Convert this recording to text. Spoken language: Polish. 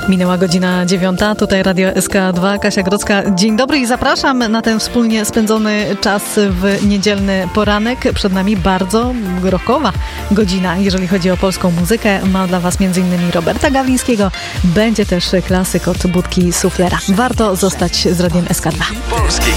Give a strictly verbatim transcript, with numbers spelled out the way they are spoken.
Minęła godzina dziewiąta, tutaj Radio S K dwa, Kasia Grodzka. Dzień dobry i zapraszam na ten wspólnie spędzony czas w niedzielny poranek. Przed nami bardzo rockowa godzina, jeżeli chodzi o polską muzykę. Ma dla Was między innymi Roberta Gawlińskiego. Będzie też klasyk od Budki Suflera. Warto zostać z Radiem S K dwa.